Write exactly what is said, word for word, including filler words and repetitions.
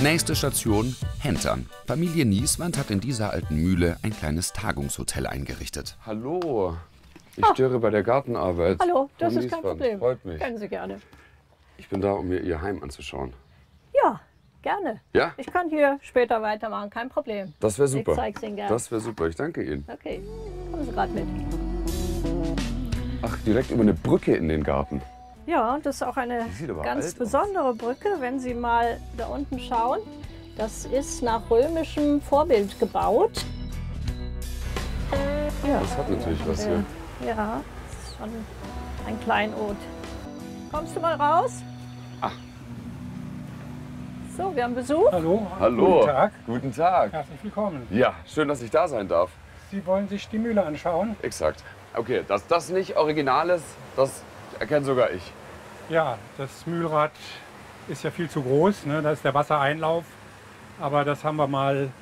Nächste Station Hentern. Familie Nieswand hat in dieser alten Mühle ein kleines Tagungshotel eingerichtet. Hallo, ich störe bei der Gartenarbeit. Hallo, das Frau ist kein Nieswand. Problem. Freut mich. Können Sie gerne. Ich bin da, um mir Ihr Heim anzuschauen. Ja, gerne. Ja? Ich kann hier später weitermachen, kein Problem. Das wäre super. Ich zeig's Ihnen gerne. Das wäre super, ich danke Ihnen. Okay, kommen Sie gerade mit. Ach, direkt über eine Brücke in den Garten. Ja, das ist auch eine Die sieht aber ganz alt besondere Brücke, wenn Sie mal da unten schauen. Das ist nach römischem Vorbild gebaut. Ja, Das hat natürlich was hier. ja, das ist schon ein Kleinod. Kommst du mal raus? Ach. So, wir haben Besuch. Hallo. Hallo. Guten Tag. Guten Tag. Herzlich willkommen. Ja, schön, dass ich da sein darf. Sie wollen sich die Mühle anschauen? Exakt. Okay, dass das nicht original ist, das erkenne sogar ich. Ja, das Mühlrad ist ja viel zu groß. Ne? Da ist der Wassereinlauf. Aber das haben wir mal